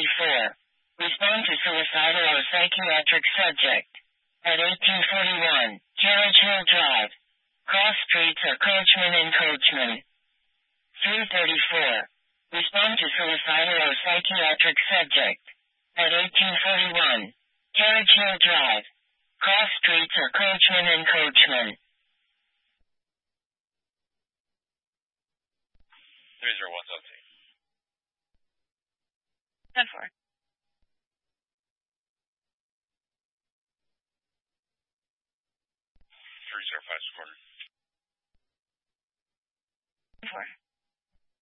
334. Respond to suicidal or psychiatric subject. At 1841, Carriage Hill Drive. Cross streets are Coachman and Coachman. 334. Respond to suicidal or psychiatric subject. At 1841, Carriage Hill Drive. Cross streets are Coachman and Coachman. 301 Chelsea. 10-4. 305 Squadron.